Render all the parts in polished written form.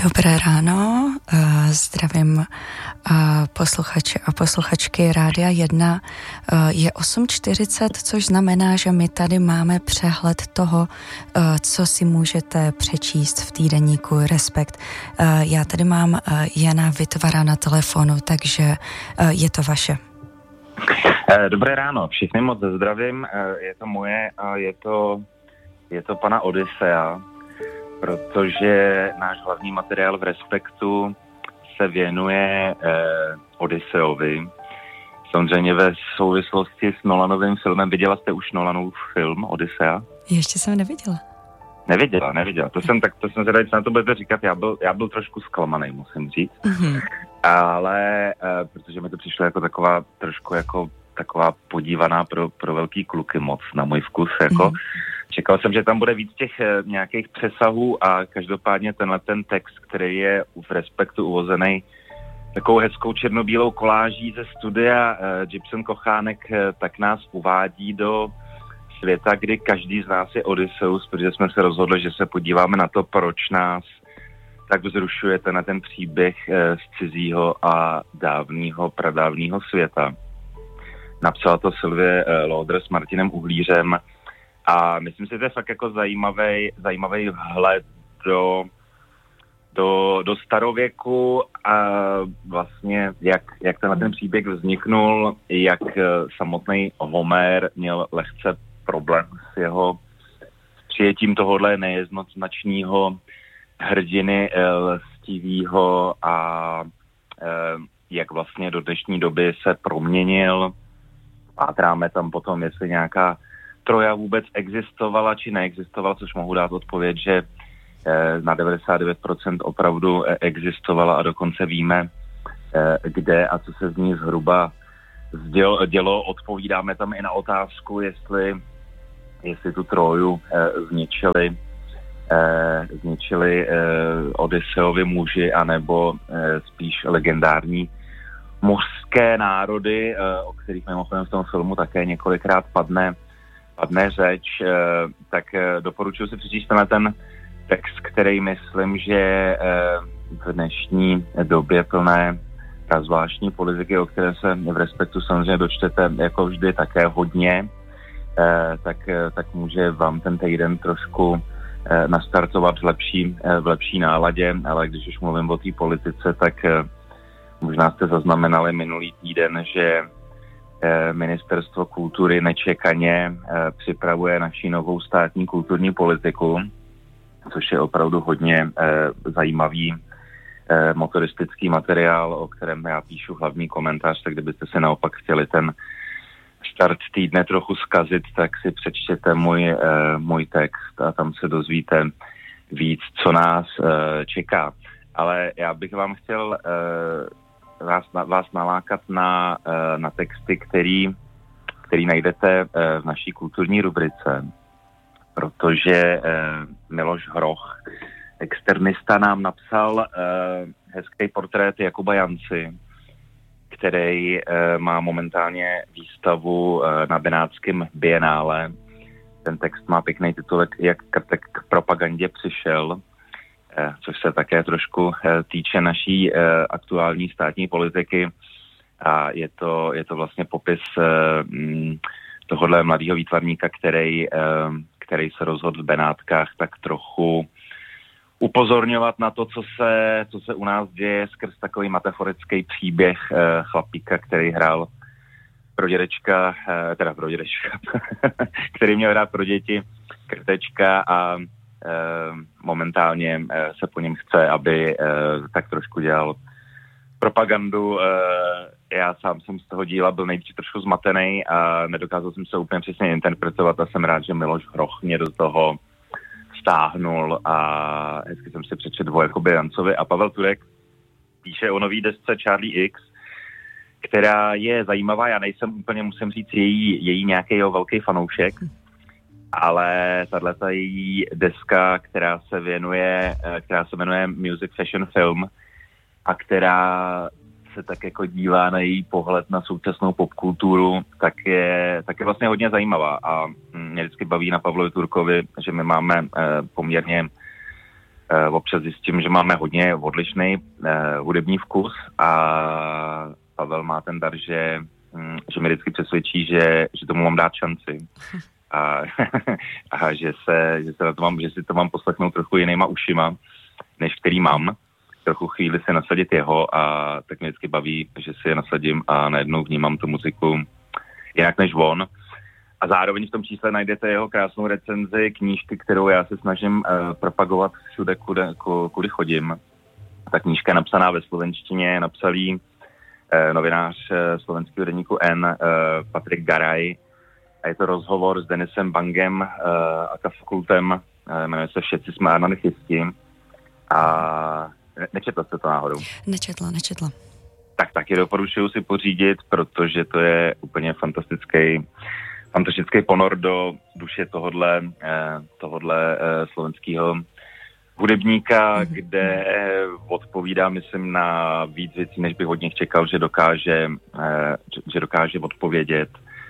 Dobré ráno, zdravím posluchače a posluchačky Rádia 1. Je 8:40, což znamená, že my tady máme přehled toho, co si můžete přečíst v týdeníku Respekt. Já tady mám Jana Vitvara na telefonu, takže je to vaše. Dobré ráno, všichni moc zdravím, je to moje a je to pana Odysea, protože náš hlavní materiál v Respektu se věnuje Odyseovi. Samozřejmě ve souvislosti s Nolanovým filmem. Viděla jste už Nolanův film Odysea? Ještě jsem neviděla. Neviděla. To jsem zvědavý, co na to budete říkat. Já byl trošku zklamaný, musím říct. Mm-hmm. Ale protože mi to přišlo jako taková podívaná pro velký kluky moc na můj vkus, jako. Čekal jsem, že tam bude víc těch nějakých přesahů a každopádně ten text, který je v Respektu uvozený takovou hezkou černobílou koláží ze studia Gibson Kochánek, tak nás uvádí do světa, kdy každý z nás je Odysseus, protože jsme se rozhodli, že se podíváme na to, proč nás tak vzrušuje ten příběh z cizího a pradávného světa. Napsala to Sylvie Lauder s Martinem Uhlířem a myslím si, že to je fakt jako zajímavý vhled do starověku a vlastně jak ten příběh vzniknul, jak samotný Homér měl lehce problém s jeho přijetím tohohle nejednoznačného hrdiny lstivýho a jak vlastně do dnešní doby se proměnil. Pátráme tam potom, jestli nějaká Troja vůbec existovala, či neexistovala, což mohu dát odpověď, že na 99% opravdu existovala a dokonce víme, kde a co se z ní zhruba dělo. Odpovídáme tam i na otázku, jestli tu Troju zničili Odysseovi muži, anebo spíš legendární mořské národy, o kterých mimochodem v tom filmu také několikrát padne řeč, tak doporučuji si přečíst na ten text, který myslím, že v dnešní době plné zvláštní politiky, o které se v Respektu samozřejmě dočtete jako vždy také hodně, tak může vám ten týden trošku nastartovat v lepší náladě, ale když už mluvím o té politice, tak možná jste zaznamenali minulý týden, že Ministerstvo kultury nečekaně připravuje naši novou státní kulturní politiku, což je opravdu hodně zajímavý motoristický materiál, o kterém já píšu hlavní komentář, tak kdybyste se naopak chtěli ten start týdne trochu zkazit, tak si přečtěte můj text a tam se dozvíte víc, co nás čeká. Ale já bych vám chtěl vás nalákat na texty, který najdete v naší kulturní rubrice, protože Miloš Hroch, externista, nám napsal hezký portrét Jakuba Janci, který má momentálně výstavu na Benátském bienále. Ten text má pěkný titulek Jak Krtek k propagandě přišel, což se také trošku týče naší aktuální státní politiky. A je to vlastně popis tohohle mladého výtvarníka, který se rozhodl v Benátkách tak trochu upozorňovat na to, co se u nás děje skrz takový metaforický příběh chlapíka, který hrál pro dědečka, který měl hrát pro děti Krtečka a momentálně se po něm chce, aby tak trošku dělal propagandu. Já sám jsem z toho díla byl nejdřív trošku zmatený a nedokázal jsem se úplně přesně interpretovat a jsem rád, že Miloš Hroch mě do toho stáhnul a hezky jsem si přečetl o Jakubě Jancovi a Pavel Turek píše o nový desce Charlie X, která je zajímavá. Já nejsem úplně, musím říct, její nějaký velký fanoušek, ale tato její deska, která se jmenuje Music Fashion Film a která se tak jako dívá na její pohled na současnou popkulturu, tak je vlastně hodně zajímavá a mě vždycky baví na Pavlovi Turkovi, že my máme poměrně Občas zjistím, že máme hodně odlišný hudební vkus a Pavel má ten dar, že mi vždycky přesvědčí, že tomu mám dát šanci. A že si to mám poslechnout trochu jinýma ušima, než který mám. Trochu chvíli si nasadit jeho a tak mě vždycky baví, že si je nasadím a najednou vnímám tu muziku jinak než on. A zároveň v tom čísle najdete jeho krásnou recenzi knížky, kterou já se snažím propagovat všude, kudy chodím. Ta knížka je napsaná ve slovenštině, napsal jí novinář slovenského deníku N, Patrik Garaj. A je to rozhovor s Denisem Bangem a Kafakultem, jmenuje se Všetci jsme anarchisti. A nečetla jste to náhodou? Nečetla. Tak taky doporučuju si pořídit, protože to je úplně fantastický ponor do duše tohodle slovenského hudebníka, kde odpovídá, myslím, na víc věcí, než bych od nich čekal, že dokáže odpovědět.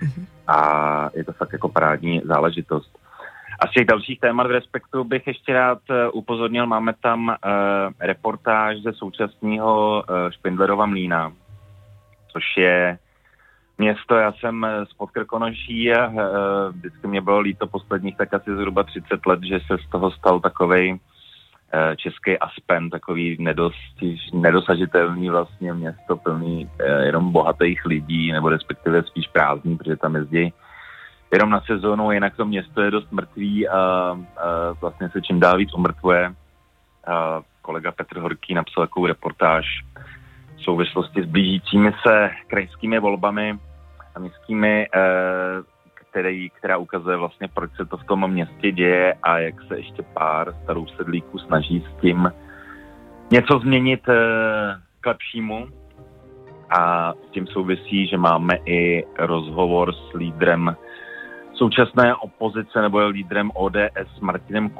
A je to fakt jako parádní záležitost. A z těch dalších témat v Respektu bych ještě rád upozornil, máme tam reportáž ze současného Špindlerova Mlýna, což je město, já jsem z Podkrkonoší a vždycky mě bylo líto posledních tak asi zhruba 30 let, že se z toho stal takovej český Aspen, takový nedosažitelný vlastně město plný jenom bohatých lidí, nebo respektive spíš prázdný, protože tam jezdí jenom na sezónu, jinak to město je dost mrtvý a vlastně se čím dál víc umrtvuje. Kolega Petr Horký napsal takovou reportáž v souvislosti s blížícími se krajskými volbami a městskými, která ukazuje vlastně, proč se to v tom městě děje a jak se ještě pár starou sedlíků snaží s tím něco změnit k lepšímu. A s tím souvisí, že máme i rozhovor s lídrem současné opozice nebo lídrem ODS Martinem